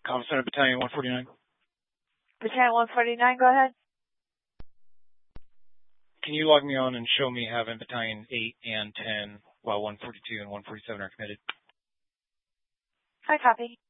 Comm Center Battalion 149. Battalion 149, go ahead. Can you log me on and show me having Battalion 8 and 10 while 142 and 147 are committed? Hi, copy.